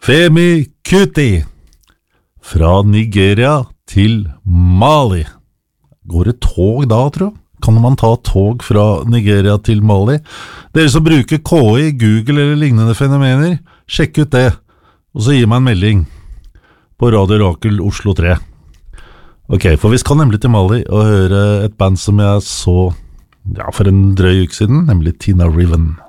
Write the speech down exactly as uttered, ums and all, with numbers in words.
Femi Kuti fra Nigeria til Mali. Går det tog da, tror jeg? Kan man ta tog fra Nigeria til Mali? Dere som bruker K I, Google eller lignende fenomener, sjekk ut det, og så gi meg en melding på Radio Rakel Oslo tre. Ok, for vi skal nemlig til Mali og høre et band som jeg så ja, for en drøy uke siden, nemlig Tina Riven.